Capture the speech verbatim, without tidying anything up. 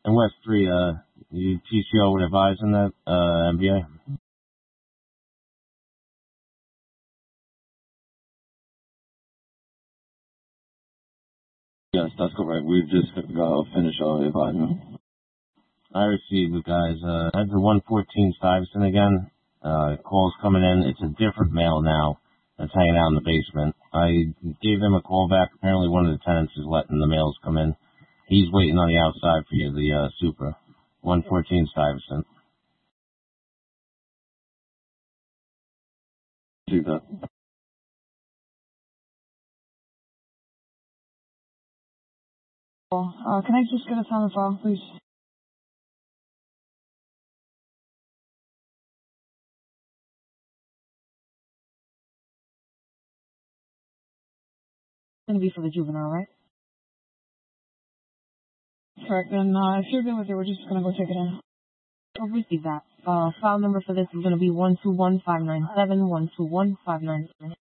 And West three, uh, you T C O would advise in that, uh, M B A? Yes, that's correct. We've just uh, finished our advisement. I received it, guys. Uh, that's the one fourteen Stuyvesant again. Uh, calls coming in. It's a different male now that's hanging out in the basement. I gave them a call back. Apparently one of the tenants is letting the males come in. He's waiting on the outside for you, the, uh, Supra. one fourteen Stuyvesant. See that. Uh, can I just get a time of file, please? It's gonna be for the juvenile, right? Correct. Then, uh, if you're good with it, we're just gonna go take it in. I'll receive that. Uh, file number for this is gonna be one two one five nine seven one two one five nine seven.